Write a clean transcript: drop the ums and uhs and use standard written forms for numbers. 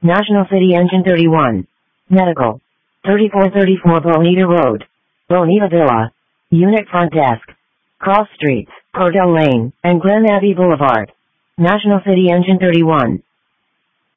National City Engine 31. Medical. 3434 Bonita Road. Bonita Villa. Unit Front Desk. Cross Streets, Cordell Lane, and Glen Abbey Boulevard. National City Engine 31.